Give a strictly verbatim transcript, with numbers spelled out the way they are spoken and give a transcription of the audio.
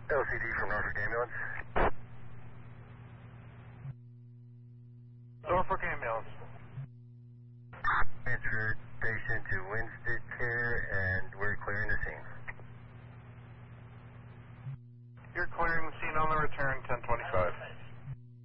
L C D from Norfolk Ambulance. Norfolk Ambulance. Transferred patient to Winstead Care, and we're clearing the scene. You're clearing the scene on the return, ten